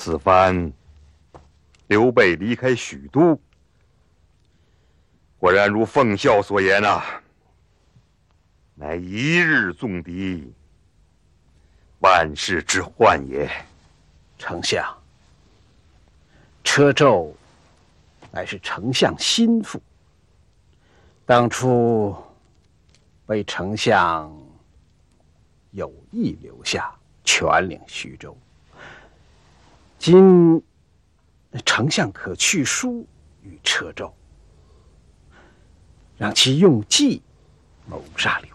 此番刘备离开许都，果然如奉孝所言乃一日纵敌，万世之患也。 丞相，车胄乃是丞相心腹，当初被丞相有意留下，全领徐州。今丞相可去书与车胄，让其用计谋杀刘